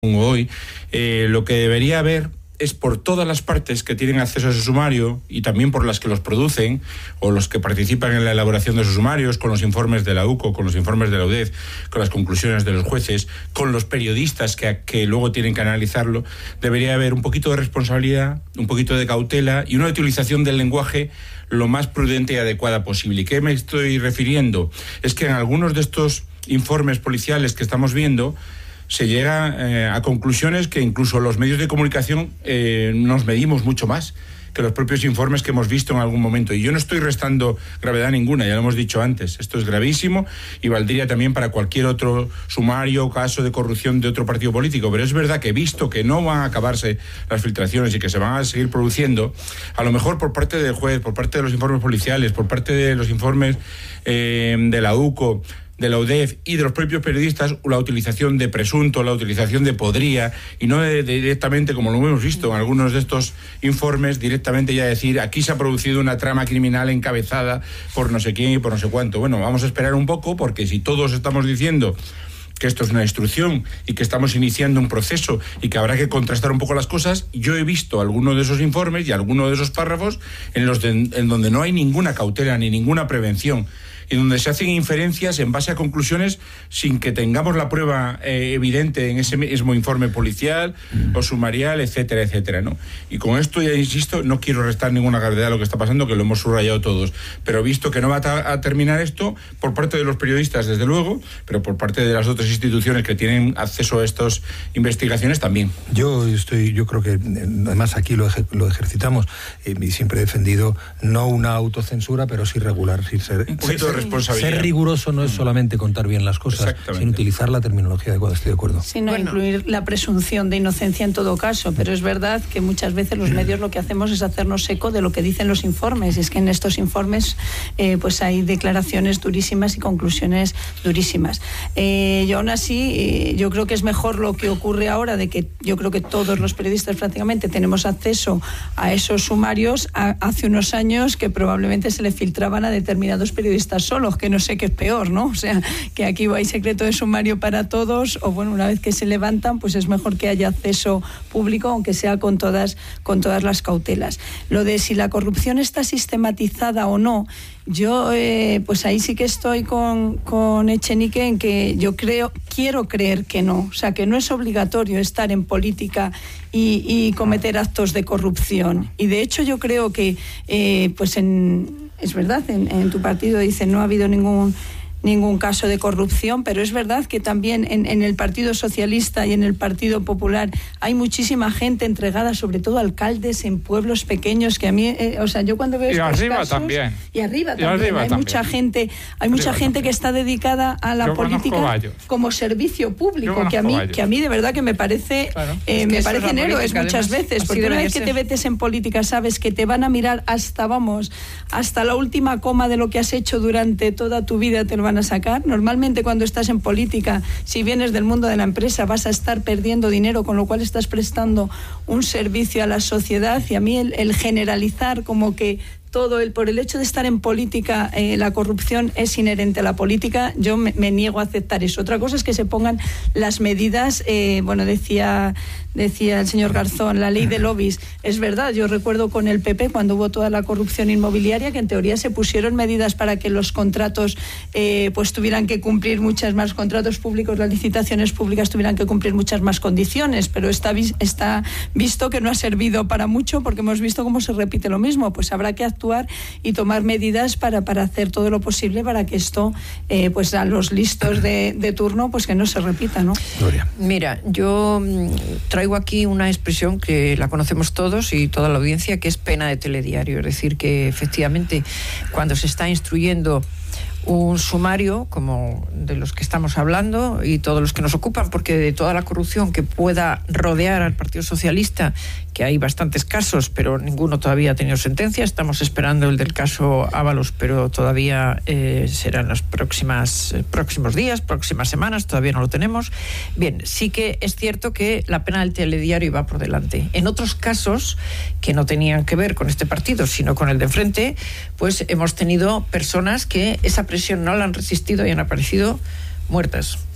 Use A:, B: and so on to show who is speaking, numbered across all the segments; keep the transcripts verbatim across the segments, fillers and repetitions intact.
A: hoy, eh, lo que debería haber es por todas las partes que tienen acceso a ese sumario y también por las que los producen o los que participan en la elaboración de esos sumarios, con los informes de la U C O, con los informes de la U D E F, con las conclusiones de los jueces, con los periodistas que, que luego tienen que analizarlo, debería haber un poquito de responsabilidad, un poquito de cautela y una utilización del lenguaje lo más prudente y adecuada posible. ¿Y qué me estoy refiriendo? Es que en algunos de estos informes policiales que estamos viendo se llega eh, a conclusiones que incluso los medios de comunicación eh, nos medimos mucho más que los propios informes que hemos visto en algún momento. Y yo no estoy restando gravedad ninguna, ya lo hemos dicho antes. Esto es gravísimo y valdría también para cualquier otro sumario o caso de corrupción de otro partido político. Pero es verdad que, visto que no van a acabarse las filtraciones y que se van a seguir produciendo, a lo mejor por parte del juez, por parte de los informes policiales, por parte de los informes eh, de la U C O, de la U D E F y de los propios periodistas, la utilización de presunto, la utilización de podría, y no de, de directamente, como lo hemos visto en algunos de estos informes, directamente ya decir, aquí se ha producido una trama criminal encabezada por no sé quién y por no sé cuánto. Bueno, vamos a esperar un poco, porque si todos estamos diciendo que esto es una instrucción y que estamos iniciando un proceso y que habrá que contrastar un poco las cosas, yo he visto algunos de esos informes y algunos de esos párrafos en los de, en donde no hay ninguna cautela ni ninguna prevención, y donde se hacen inferencias en base a conclusiones sin que tengamos la prueba eh, evidente en ese mismo informe policial o sumarial, etcétera, etcétera, ¿no? Y con esto, ya insisto, no quiero restar ninguna gravedad a lo que está pasando, que lo hemos subrayado todos, pero visto que no va a, a terminar esto, por parte de los periodistas, desde luego, pero por parte de las otras instituciones que tienen acceso a estas investigaciones también.
B: Yo estoy, yo creo que además aquí lo, eje, lo ejercitamos eh, y siempre he defendido no una autocensura, pero sí regular, sí ser,
A: un poquito de responsabilidad.
B: Ser riguroso no es solamente contar bien las cosas, sino utilizar la terminología adecuada. Estoy de acuerdo.
C: Sí, no bueno. incluir la presunción de inocencia en todo caso, pero es verdad que muchas veces los medios lo que hacemos es hacernos eco de lo que dicen los informes. Es que en estos informes eh, pues hay declaraciones durísimas y conclusiones durísimas. Eh, yo aún así, eh, yo creo que es mejor lo que ocurre ahora, de que yo creo que todos los periodistas prácticamente tenemos acceso a esos sumarios, a, hace unos años que probablemente se le filtraban a determinados periodistas solos, que no sé qué es peor, ¿no? O sea, que aquí hay secreto de sumario para todos, o bueno, una vez que se levantan, pues es mejor que haya acceso público, aunque sea con todas, con todas las cautelas. Lo de si la corrupción está sistematizada o no, yo eh, pues ahí sí que estoy con, con Echenique en que yo creo, quiero creer que no, o sea, que no es obligatorio estar en política y, y cometer actos de corrupción. Y de hecho yo creo que eh, pues en es verdad, en, en tu partido dicen no ha habido ningún ningún caso de corrupción, pero es verdad que también en, en el Partido Socialista y en el Partido Popular hay muchísima gente entregada, sobre todo alcaldes en pueblos pequeños, que a mí, eh, o sea, yo cuando veo
D: y
C: estos
D: arriba
C: casos,
D: también
C: y arriba
D: y
C: también
D: arriba
C: hay
D: también.
C: mucha gente, hay mucha
D: arriba
C: gente
D: también.
C: que está dedicada a la
D: yo
C: política como servicio público, que a mí
D: varios.
C: que a mí de verdad que me parece
D: claro.
C: eh,
D: es
C: me parecen héroes
E: política,
C: muchas
E: además,
C: veces, porque una vez que
E: ser.
C: te metes en política sabes que te van a mirar hasta, vamos, hasta la última coma de lo que has hecho durante toda tu vida, te lo van a sacar. Normalmente Normalmente cuando estás en política, si vienes del mundo de la empresa, vas a estar perdiendo dinero, con lo cual estás prestando un servicio a la sociedad, y a mí el, el generalizar como que todo el por el hecho de estar en política eh, la corrupción es inherente a la política, yo me, me niego a aceptar eso. Otra cosa es que se pongan las medidas, eh, bueno, decía decía el señor Garzón, la ley de lobbies, es verdad, yo recuerdo con el P P cuando hubo toda la corrupción inmobiliaria que en teoría se pusieron medidas para que los contratos eh, pues tuvieran que cumplir muchas más, contratos públicos, las licitaciones públicas tuvieran que cumplir muchas más condiciones, pero está, está visto que no ha servido para mucho, porque hemos visto cómo se repite lo mismo. Pues habrá que actuar y tomar medidas para, para hacer todo lo posible para que esto, eh, pues a los listos de, de turno, pues que no se repita, ¿no?
B: Gloria.
E: Mira, yo traigo aquí una expresión que la conocemos todos y toda la audiencia, que es pena de telediario, es decir, que efectivamente cuando se está instruyendo un sumario como de los que estamos hablando y todos los que nos ocupan, porque de toda la corrupción que pueda rodear al Partido Socialista, que hay bastantes casos, pero ninguno todavía ha tenido sentencia. Estamos esperando el del caso Ábalos, pero todavía eh, serán los próximas, eh, próximos días, próximas semanas, todavía no lo tenemos. Bien, sí que es cierto que la pena del telediario va por delante. En otros casos, que no tenían que ver con este partido, sino con el de enfrente, pues hemos tenido personas que esa presión no la han resistido y han aparecido muertas.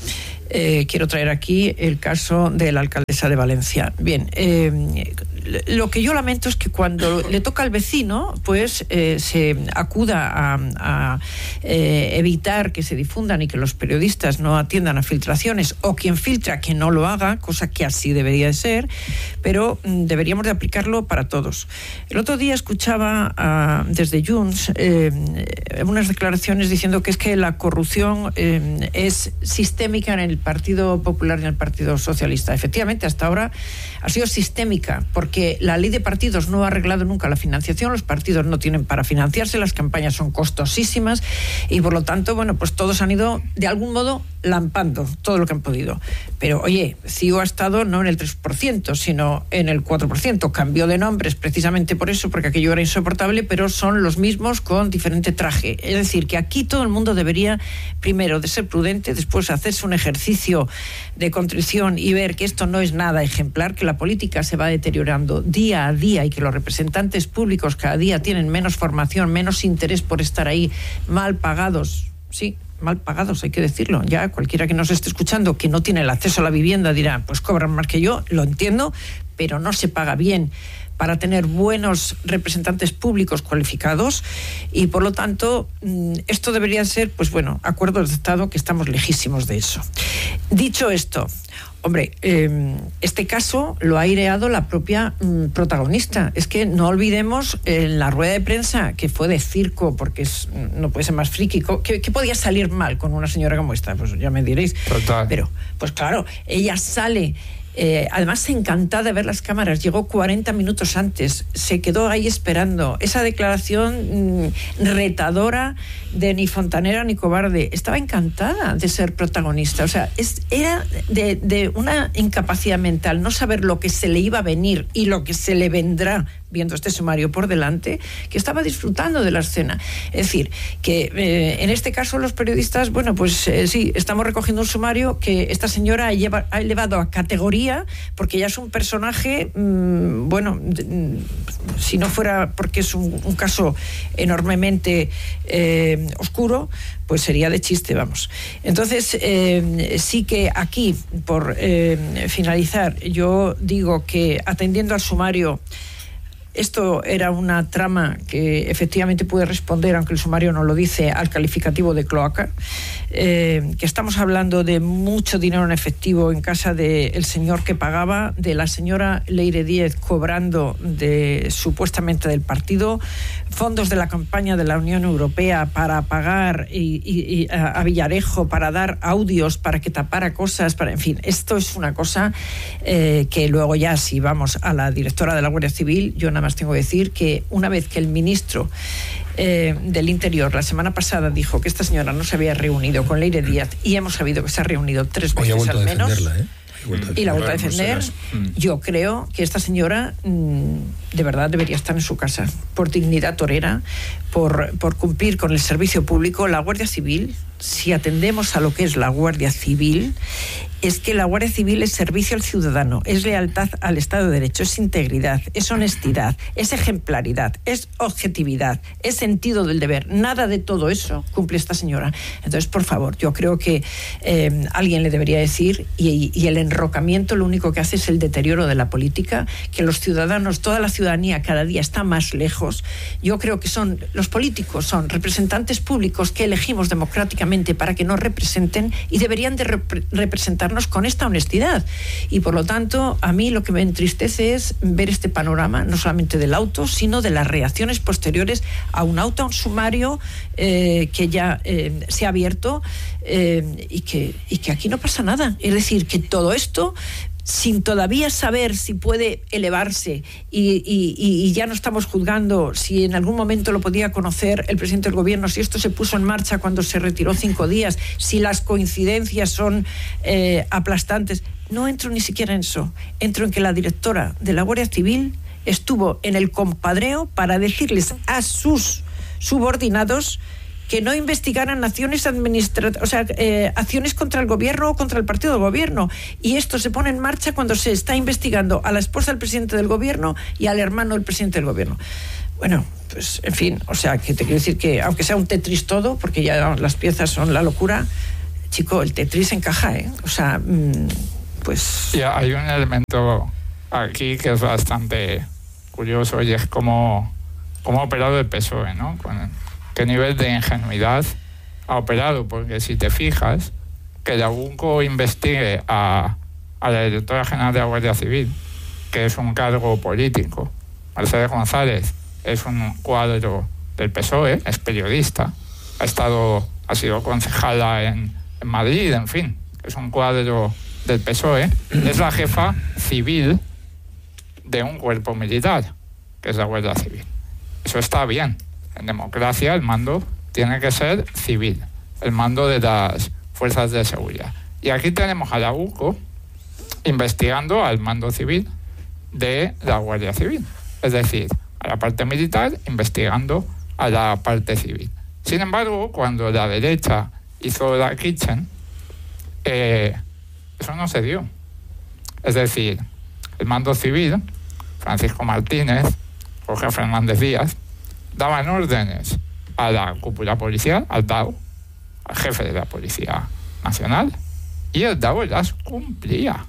E: eh, quiero traer aquí el caso de la alcaldesa de Valencia. Bien, eh, lo que yo lamento es que cuando le toca al vecino, pues eh, se acuda a, a eh, evitar que se difundan y que los periodistas no atiendan a filtraciones, o quien filtra que no lo haga, cosa que así debería de ser, pero mm, deberíamos de aplicarlo para todos. El otro día escuchaba a, desde Junts eh, unas declaraciones diciendo que es que la corrupción eh, es sistémica en el Partido Popular y en el Partido Socialista. Efectivamente, hasta ahora ha sido sistémica, porque la ley de partidos no ha arreglado nunca la financiación, los partidos no tienen para financiarse, las campañas son costosísimas y por lo tanto, bueno, pues todos han ido de algún modo lampando todo lo que han podido. Pero oye, C I O ha estado no en el tres por ciento, sino en el cuatro por ciento. Cambió de nombres precisamente por eso, porque aquello era insoportable, pero son los mismos con diferente traje. Es decir, que aquí todo el mundo debería, primero, de ser prudente, después hacerse un ejercicio de contrición y ver que esto no es nada ejemplar, que la política se va deteriorando día a día y que los representantes públicos cada día tienen menos formación, menos interés por estar ahí, mal pagados, sí, mal pagados, hay que decirlo. Ya cualquiera que nos esté escuchando que no tiene el acceso a la vivienda dirá, pues cobran más que yo, lo entiendo, pero no se paga bien para tener buenos representantes públicos cualificados y por lo tanto esto debería ser, pues bueno, acuerdos de Estado, que estamos lejísimos de eso. Dicho esto, hombre, eh, este caso lo ha aireado la propia mm, protagonista. Es que no olvidemos en eh, la rueda de prensa, que fue de circo, porque es, no puede ser más friki. ¿Qué, qué podía salir mal con una señora como esta? Pues ya me diréis.
B: Total. Pero,
E: pues claro, ella sale... Eh, además encantada de ver las cámaras, llegó cuarenta minutos antes, se quedó ahí esperando. Esa declaración mmm, retadora de ni fontanera ni cobarde, estaba encantada de ser protagonista. O sea, es, era de, de una incapacidad mental, no saber lo que se le iba a venir y lo que se le vendrá viendo este sumario por delante, que estaba disfrutando de la escena. Es decir, que eh, en este caso los periodistas, bueno, pues eh, sí, estamos recogiendo un sumario que esta señora lleva, ha elevado a categoría, porque ya es un personaje, mmm, bueno, de, si no fuera porque es un, un caso enormemente eh, oscuro, pues sería de chiste, vamos. Entonces, eh, sí que aquí, por eh, finalizar, yo digo que atendiendo al sumario, esto era una trama que efectivamente puede responder, aunque el sumario no lo dice, al calificativo de cloaca, eh, que estamos hablando de mucho dinero en efectivo en casa del señor que pagaba, de la señora Leire Díez cobrando de supuestamente del partido, fondos de la campaña de la Unión Europea para pagar y, y, y a Villarejo, para dar audios, para que tapara cosas, para, en fin, esto es una cosa eh, que luego ya, si vamos a la directora de la Guardia Civil, yo nada más tengo que decir que una vez que el ministro eh, del Interior la semana pasada dijo que esta señora no se había reunido con Leire Díaz y hemos sabido que se ha reunido tres veces al menos,
B: ¿eh?
E: y la vuelta a defender, yo creo que esta señora mmm, de verdad debería estar en su casa, por dignidad torera, por, por cumplir con el servicio público. La Guardia Civil, si atendemos a lo que es la Guardia Civil, es que la Guardia Civil es servicio al ciudadano, es lealtad al Estado de Derecho, es integridad, es honestidad, es ejemplaridad, es objetividad, es sentido del deber. Nada de todo eso cumple esta señora. Entonces, por favor, yo creo que eh, alguien le debería decir, y, y el enrocamiento lo único que hace es el deterioro de la política, que los ciudadanos, toda la ciudadanía cada día está más lejos. Yo creo que son, los políticos son representantes públicos que elegimos democráticamente para que nos representen y deberían de rep- representarnos con esta honestidad. Y por lo tanto, a mí lo que me entristece es ver este panorama, no solamente del auto, sino de las reacciones posteriores a un auto, a un sumario eh, que ya eh, se ha abierto eh, y, que, y que aquí no pasa nada. Es decir, que todo esto, sin todavía saber si puede elevarse y, y, y ya no estamos juzgando si en algún momento lo podía conocer el presidente del gobierno, si esto se puso en marcha cuando se retiró cinco días, si las coincidencias son eh, aplastantes. No entro ni siquiera en eso. Entro en que la directora de la Guardia Civil estuvo en el compadreo para decirles a sus subordinados que no investigaran acciones administrativas, o sea, eh, acciones contra el gobierno o contra el partido del gobierno. Y esto se pone en marcha cuando se está investigando a la esposa del presidente del gobierno y al hermano del presidente del gobierno. Bueno, pues, en fin, o sea, que te quiero decir que, aunque sea un Tetris todo, porque ya las piezas son la locura, chico, el Tetris encaja, ¿eh? O sea, mmm, pues...
D: Y hay un elemento aquí que es bastante curioso y es cómo, cómo ha operado el P S O E, ¿no? Con qué nivel de ingenuidad ha operado, porque si te fijas, que la UNCO investigue a, a la directora general de la Guardia Civil, que es un cargo político. Mercedes González es un cuadro del P S O E, es periodista, ha estado, ha sido concejala en, en Madrid, en fin, es un cuadro del P S O E, es la jefa civil de un cuerpo militar, que es la Guardia Civil. Eso está bien. En democracia el mando tiene que ser civil, el mando de las fuerzas de seguridad. Y aquí tenemos a la UCO investigando al mando civil de la Guardia Civil, es decir, a la parte militar investigando a la parte civil. Sin embargo, cuando la derecha hizo la Kitchen, eh, eso no se dio. Es decir, el mando civil, Francisco Martínez, Jorge Fernández Díaz, daban órdenes a la cúpula policial, al D A O, al jefe de la Policía Nacional, y el D A O las cumplía.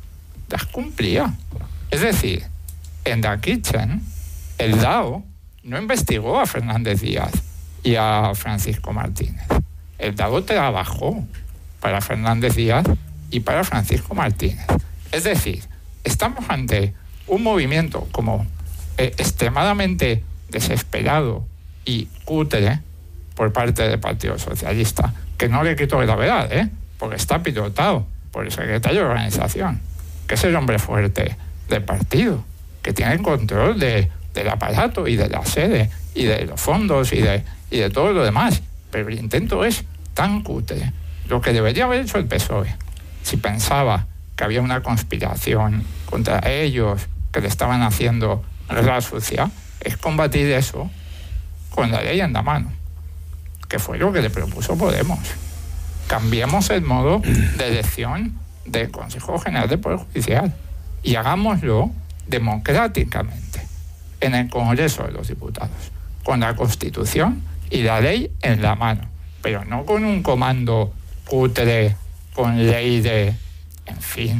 D: Las cumplía. Es decir, en la Kitchen, el D A O no investigó a Fernández Díaz y a Francisco Martínez. El D A O trabajó para Fernández Díaz y para Francisco Martínez. Es decir, estamos ante un movimiento como eh, extremadamente desesperado y cutre por parte del Partido Socialista, que no le quito gravedad, ¿eh? Porque está pilotado por el secretario de organización, que es el hombre fuerte del partido, que tiene control de, del aparato y de la sede y de los fondos y de, y de todo lo demás. Pero el intento es tan cutre. Lo que debería haber hecho el P S O E, si pensaba que había una conspiración contra ellos, que le estaban haciendo la sucia, es combatir eso con la ley en la mano, que fue lo que le propuso Podemos. Cambiemos el modo de elección del Consejo General del Poder Judicial y hagámoslo democráticamente en el Congreso de los Diputados, con la Constitución y la ley en la mano, pero no con un comando cutre, con ley de... En fin,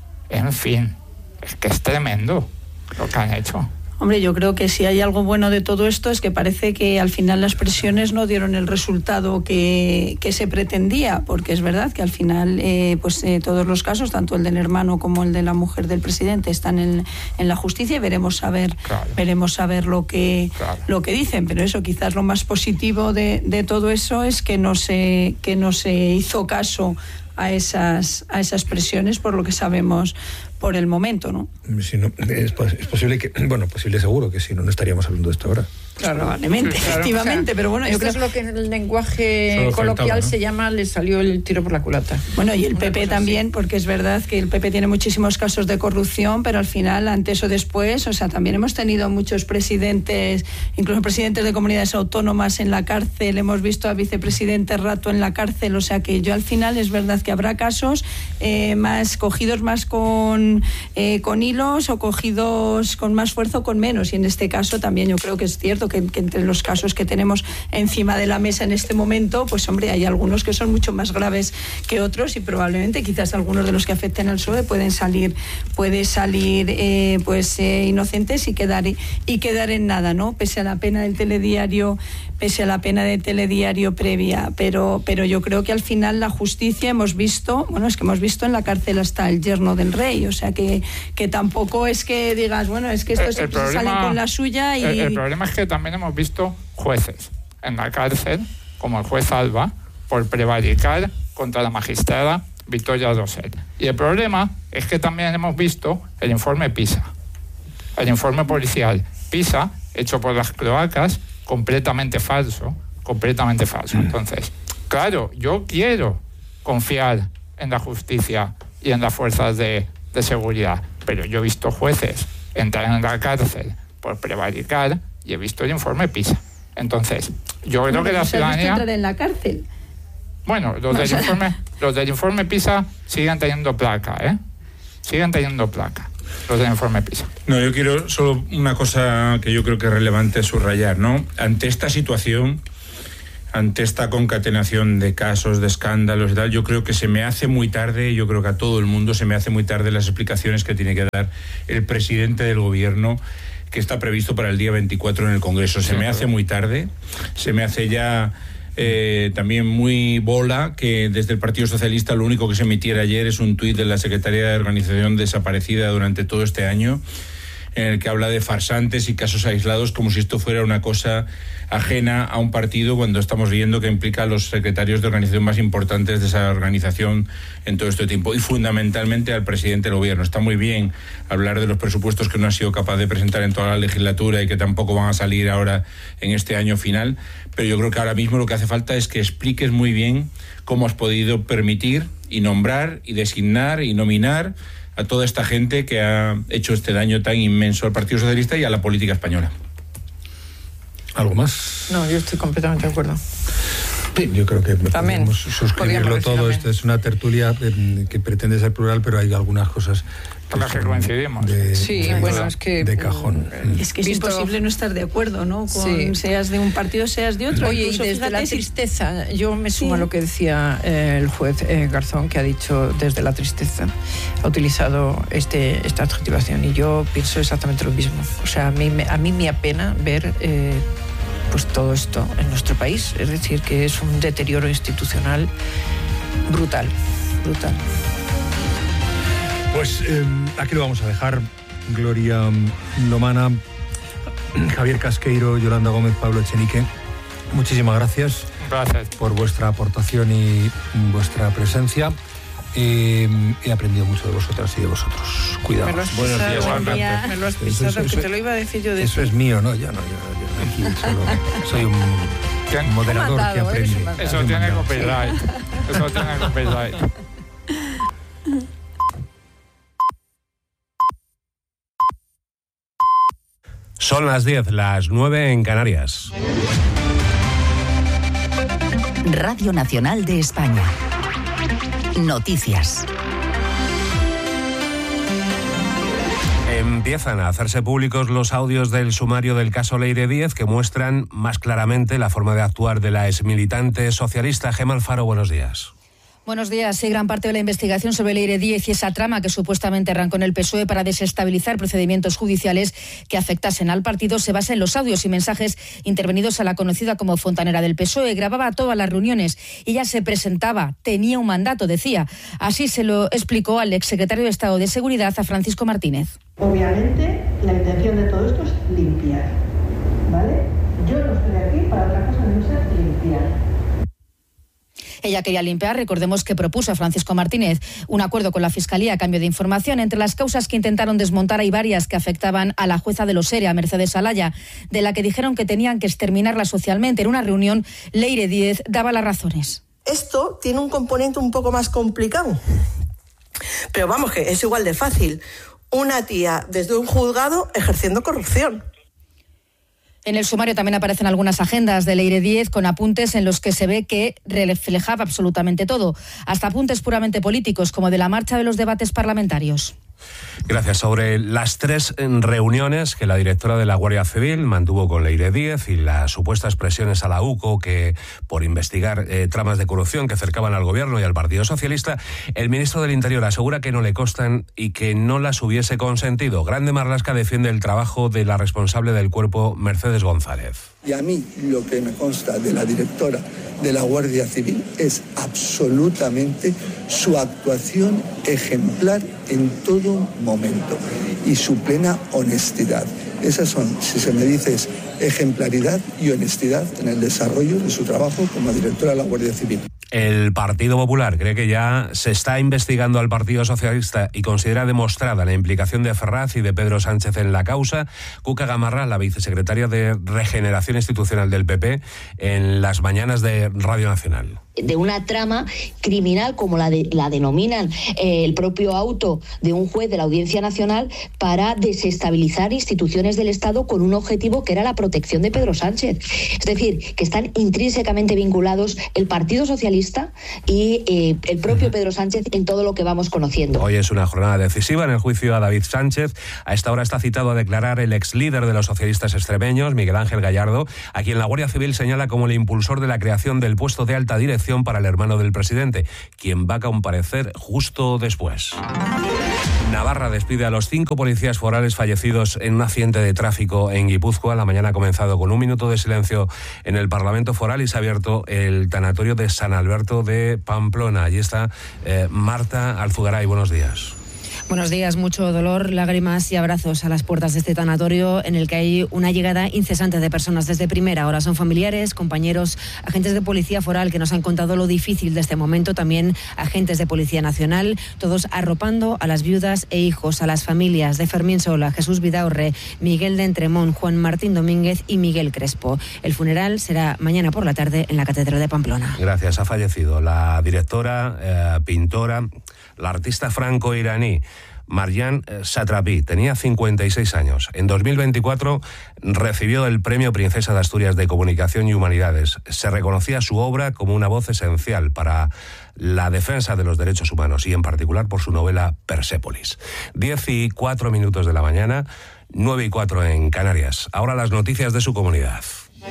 D: en fin, es que es tremendo lo que han hecho.
C: Hombre, yo creo que si hay algo bueno de todo esto es que parece que al final las presiones no dieron el resultado que, que se pretendía, porque es verdad que al final eh, pues eh, todos los casos, tanto el del hermano como el de la mujer del presidente, están en, en la justicia y veremos saber, claro. veremos saber lo que claro. lo que dicen, pero eso quizás lo más positivo de, de todo eso es que no se que no se hizo caso a esas a esas presiones, por lo que sabemos por el momento, ¿no?
B: Si no es, es posible que, bueno, posible seguro que si no, no estaríamos hablando de esto ahora.
C: Claro, probablemente, claro, efectivamente, o sea, pero bueno, yo
E: esto
C: creo
E: es lo que en el lenguaje coloquial faltaba, ¿no? se llama, le salió el tiro por la culata.
C: Bueno, y el P P también, así. Porque es verdad que el P P tiene muchísimos casos de corrupción, pero al final, antes o después, o sea, también hemos tenido muchos presidentes, incluso presidentes de comunidades autónomas en la cárcel, hemos visto a vicepresidentes rato en la cárcel, o sea que yo al final es verdad que habrá casos eh, más cogidos más con, eh, con hilos o cogidos con más fuerza o con menos, y en este caso también yo creo que es cierto Que, que entre los casos que tenemos encima de la mesa en este momento, pues hombre, hay algunos que son mucho más graves que otros y probablemente quizás algunos de los que afecten al P S O E pueden salir, puede salir eh, pues eh, inocentes y quedar y quedar en nada, ¿no? Pese a la pena del telediario, pese a la pena de telediario previa, pero pero yo creo que al final la justicia hemos visto, bueno, es que hemos visto en la cárcel hasta el yerno del rey, o sea que que tampoco es que digas, bueno, es que estos
D: el, el
C: se salen con la suya y
D: el, el problema es que también hemos visto jueces en la cárcel, como el juez Alba, por prevaricar contra la magistrada Victoria Rosell. Y el problema es que también hemos visto el informe PISA, el informe policial PISA, hecho por las cloacas, completamente falso, completamente falso. Entonces, claro, yo quiero confiar en la justicia y en las fuerzas de, de seguridad, pero yo he visto jueces entrar en la cárcel por prevaricar y he visto el informe PISA. Entonces, yo creo bueno, que la ciudadanía...
C: entrar en la cárcel?
D: Bueno, los, del informe, los del informe PISA siguen teniendo placa, ¿eh? Siguen teniendo placa, los del informe PISA.
A: No, yo quiero solo una cosa que yo creo que es relevante subrayar, ¿no? Ante esta situación, ante esta concatenación de casos, de escándalos y tal, yo creo que se me hace muy tarde, yo creo que a todo el mundo se me hace muy tarde las explicaciones que tiene que dar el presidente del gobierno, que está previsto para el día veinticuatro en el Congreso. Se me hace muy tarde, se me hace ya eh, también muy bola que desde el Partido Socialista lo único que se emitiera ayer es un tuit de la Secretaría de Organización desaparecida durante todo este año, en el que habla de farsantes y casos aislados como si esto fuera una cosa ajena a un partido, cuando estamos viendo que implica a los secretarios de organización más importantes de esa organización en todo este tiempo, y fundamentalmente al presidente del gobierno. Está muy bien hablar de los presupuestos que no ha sido capaz de presentar en toda la legislatura y que tampoco van a salir ahora en este año final, pero yo creo que ahora mismo lo que hace falta es que expliques muy bien cómo has podido permitir y nombrar y designar y nominar a toda esta gente que ha hecho este daño tan inmenso al Partido Socialista y a la política española.
B: ¿Algo más?
E: No, yo estoy completamente de acuerdo.
B: Sí, yo creo que
E: también
B: podemos suscribirlo todo. Esto es una tertulia eh, que pretende ser plural, pero hay algunas cosas
D: con las que coincidimos.
B: De,
E: sí,
B: de,
E: bueno, es que
B: de cajón.
C: Es que es
E: Visto,
C: imposible no estar de acuerdo, ¿no? Con,
E: sí.
C: Seas de un partido, seas de otro.
E: Oye,
C: Incluso,
E: y desde
C: fíjate,
E: la
C: si...
E: tristeza, yo me sumo
C: sí.
E: a lo que decía eh, el juez eh, Garzón, que ha dicho desde la tristeza, ha utilizado este, esta adjetivación, y yo pienso exactamente lo mismo. O sea, a mí me, a mí me apena ver eh, pues todo esto en nuestro país, es decir, que es un deterioro institucional brutal, brutal.
B: Pues eh, aquí lo vamos a dejar. Gloria Lomana, Javier Casqueiro, Yolanda Gómez, Pablo Echenique, muchísimas gracias,
D: gracias
B: por vuestra aportación y vuestra presencia. Eh, he aprendido mucho de vosotras y de vosotros. Cuidado.
A: Buenos días,
C: buen día.
E: Me lo has pisado, eso, eso, que te lo iba a decir yo de
B: eso es mío, ¿no? Ya no, yo, yo aquí solo soy un, un moderador mandado, que aprende.
D: Eso tiene copyright. Eso tiene copyright.
F: Son las diez, las nueve en Canarias.
G: Radio Nacional de España. Noticias.
F: Empiezan a hacerse públicos los audios del sumario del caso Leire Díez, que muestran más claramente la forma de actuar de la exmilitante socialista. Gemma Alfaro, buenos días.
H: Buenos días. Sí, gran parte de la investigación sobre Leire Díez y esa trama que supuestamente arrancó en el P S O E para desestabilizar procedimientos judiciales que afectasen al partido se basa en los audios y mensajes intervenidos a la conocida como fontanera del P S O E. Grababa todas las reuniones. Ella se presentaba, tenía un mandato, decía. Así se lo explicó al exsecretario de Estado de Seguridad, a Francisco Martínez.
I: Obviamente, la intención de todo esto es limpiar, ¿vale? Yo no estoy aquí para otra cosa que no sea limpiar.
H: Ella quería limpiar, recordemos que propuso a Francisco Martínez un acuerdo con la Fiscalía a cambio de información. Entre las causas que intentaron desmontar hay varias que afectaban a la jueza de los E R E, a Mercedes Alaya, de la que dijeron que tenían que exterminarla socialmente. En una reunión, Leire Díez daba las razones.
I: Esto tiene un componente un poco más complicado, pero vamos, que es igual de fácil. Una tía desde un juzgado ejerciendo corrupción.
H: En el sumario también aparecen algunas agendas de Leire Díez con apuntes en los que se ve que reflejaba absolutamente todo, hasta apuntes puramente políticos, como de la marcha de los debates parlamentarios.
F: Gracias. Sobre las tres reuniones que la directora de la Guardia Civil mantuvo con Leire Díez y las supuestas presiones a la U C O que por investigar eh, tramas de corrupción que cercaban al gobierno y al Partido Socialista, el ministro del Interior asegura que no le constan y que no las hubiese consentido. Grande Marlaska defiende el trabajo de la responsable del cuerpo, Mercedes González.
J: Y a mí lo que me consta de la directora de la Guardia Civil es absolutamente su actuación ejemplar en todo momento y su plena honestidad. Esas son, si se me dice, es ejemplaridad y honestidad en el desarrollo de su trabajo como directora de la Guardia Civil.
F: El Partido Popular cree que ya se está investigando al Partido Socialista y considera demostrada la implicación de Ferraz y de Pedro Sánchez en la causa. Cuca Gamarra, la vicesecretaria de Regeneración Institucional del P P, en las mañanas de Radio Nacional.
K: de una trama criminal, como la, de, la denominan eh, el propio auto de un juez de la Audiencia Nacional, para desestabilizar instituciones del Estado con un objetivo que era la protección de Pedro Sánchez. Es decir, que están intrínsecamente vinculados el Partido Socialista y eh, el propio Pedro Sánchez en todo lo que vamos conociendo.
F: Hoy es una jornada decisiva en el juicio a David Sánchez. A esta hora está citado a declarar el ex líder de los socialistas extremeños, Miguel Ángel Gallardo, a quien la Guardia Civil señala como el impulsor de la creación del puesto de alta dirección para el hermano del presidente, quien va a comparecer justo después. Navarra despide a los cinco policías forales fallecidos en un accidente de tráfico en Guipúzcoa. La mañana ha comenzado con un minuto de silencio en el Parlamento Foral y se ha abierto el tanatorio de San Alberto de Pamplona. Allí está eh, Marta Alzugaray. Buenos días.
L: Buenos días, mucho dolor, lágrimas y abrazos a las puertas de este tanatorio en el que hay una llegada incesante de personas desde primera hora. Son familiares, compañeros, agentes de Policía Foral que nos han contado lo difícil de este momento, también agentes de Policía Nacional, todos arropando a las viudas e hijos, a las familias de Fermín Sola, Jesús Vidaurre, Miguel de Entremón, Juan Martín Domínguez y Miguel Crespo. El funeral será mañana por la tarde en la Catedral de Pamplona.
F: Gracias. Ha fallecido la directora, eh, pintora, la artista franco-iraní Marjan Satrapi. Tenía cincuenta y seis años. En dos mil veinticuatro recibió el Premio Princesa de Asturias de Comunicación y Humanidades. Se reconocía su obra como una voz esencial para la defensa de los derechos humanos y en particular por su novela Persépolis. Diez y cuatro minutos de la mañana, nueve y cuatro en Canarias. Ahora las noticias de su comunidad.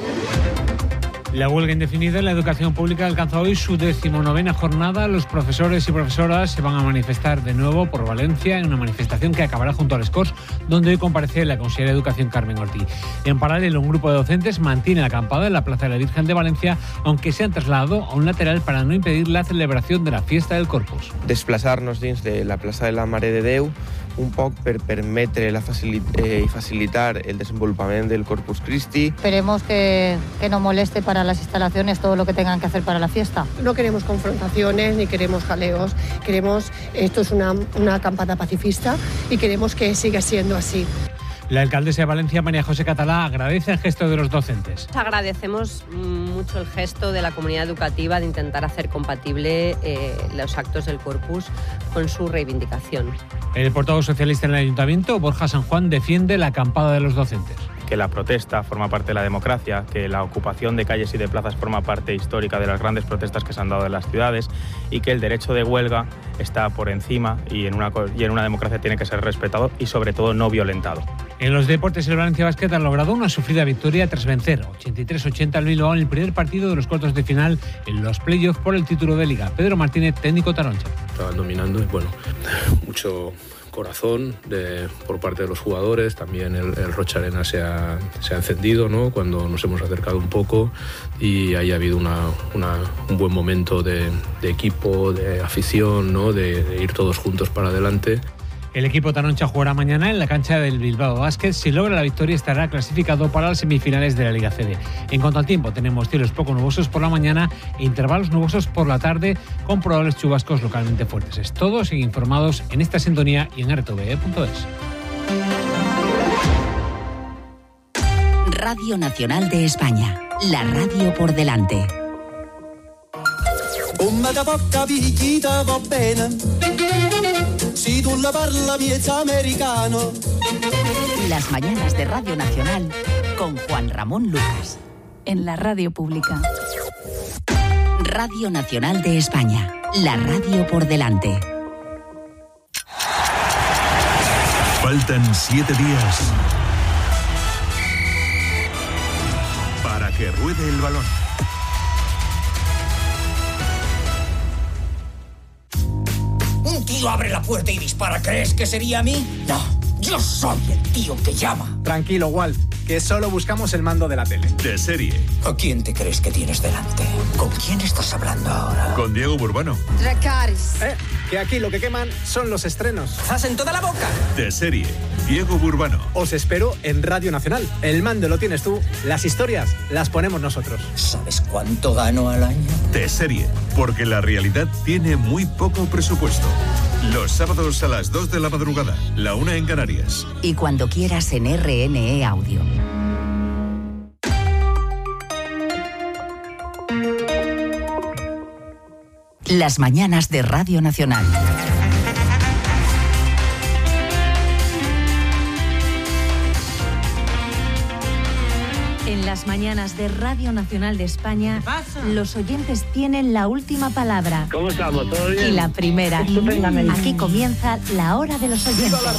M: La huelga indefinida en la educación pública alcanza hoy su decimonovena jornada. Los profesores y profesoras se van a manifestar de nuevo por Valencia en una manifestación que acabará junto a Les Corts, donde hoy comparece la consejera de Educación Carmen Ortiz. En paralelo, un grupo de docentes mantiene la acampada en la Plaza de la Virgen de Valencia, aunque se han trasladado a un lateral para no impedir la celebración de la fiesta del Corpus.
N: Desplaçar-nos dins de la plaça de la Mare de Déu un poc per permetre la facilit eh, facilitar el desenvolupament del Corpus Christi.
O: Esperemos que, que no moleste para las instalaciones todo lo que tengan que hacer para la fiesta.
P: No queremos confrontaciones ni queremos jaleos. Queremos, esto es una, una acampada pacifista y queremos que siga siendo así.
M: La alcaldesa de Valencia, María José Catalá, agradece el gesto de los docentes.
Q: Agradecemos mucho el gesto de la comunidad educativa de intentar hacer compatible eh, los actos del Corpus con su reivindicación.
M: El portavoz socialista en el Ayuntamiento, Borja San Juan, defiende la acampada de los docentes.
R: Que la protesta forma parte de la democracia, que la ocupación de calles y de plazas forma parte histórica de las grandes protestas que se han dado en las ciudades y que el derecho de huelga está por encima y en una, y en una democracia tiene que ser respetado y sobre todo no violentado.
M: En los deportes, el Valencia Basket ha logrado una sufrida victoria tras vencer ochenta y tres ochenta al Bilbao en el primer partido de los cuartos de final en los playoffs por el título de Liga. Pedro Martínez, técnico taroncha.
S: Estaban dominando y bueno, mucho corazón de, por parte de los jugadores, también el, el Rocha Arena se ha, se ha encendido, ¿no?, cuando nos hemos acercado un poco y ahí ha habido una, una, un buen momento de, de equipo, de afición, ¿no?, de, de ir todos juntos para adelante.
M: El equipo taroncha jugará mañana en la cancha del Bilbao Basket. Si logra la victoria estará clasificado para las semifinales de la Liga C D. En cuanto al tiempo, tenemos cielos poco nubosos por la mañana e intervalos nubosos por la tarde con probables chubascos localmente fuertes. Es todo, siguen informados en esta sintonía y en r t v e punto es.
G: Radio Nacional de España, la radio por delante.
T: Si tu la parla miezza americano.
G: Las mañanas de Radio Nacional con Juan Ramón Lucas.
C: En la radio pública.
G: Radio Nacional de España, la radio por delante.
U: Faltan siete días para que ruede el balón.
V: Un tío abre la puerta y dispara. ¿Crees que sería a mí? No, yo soy el tío que llama.
W: Tranquilo, Walf, que solo buscamos el mando de la tele.
U: De serie.
V: ¿A quién te crees que tienes delante? ¿Con quién estás hablando ahora?
U: Con Diego Burbano.
W: Dracarys. Eh, que aquí lo que queman son los estrenos.
V: ¡Zas en toda la boca!
U: De serie. Diego Burbano.
W: Os espero en Radio Nacional. El mando lo tienes tú, las historias las ponemos nosotros.
V: ¿Sabes cuánto gano al año?
U: De serie. Porque la realidad tiene muy poco presupuesto. Los sábados a las dos de la madrugada, la una en Canarias.
G: Y cuando quieras en R N E Audio. Las mañanas de Radio Nacional.
A: En las mañanas de Radio Nacional de España, los oyentes tienen la última palabra.
B: ¿Cómo estamos? ¿Todo bien?
A: Y la primera.
B: Estupendamente.
A: Aquí comienza la hora de los oyentes.